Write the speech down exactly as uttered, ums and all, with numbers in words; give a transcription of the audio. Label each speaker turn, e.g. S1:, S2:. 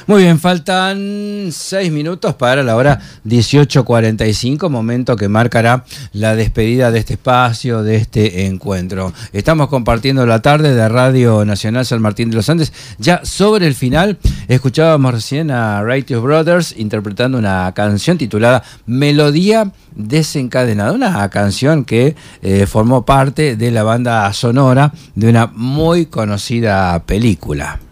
S1: Muy bien, faltan seis minutos para la hora dieciocho cuarenta y cinco, momento que marcará la despedida de este espacio, de este encuentro. Estamos compartiendo la tarde de Radio Nacional San Martín de los Andes. Ya sobre el final, escuchábamos recién a Righteous Brothers interpretando una canción titulada Melodía Desencadenada, una canción que eh, formó parte de la banda sonora de una muy conocida película.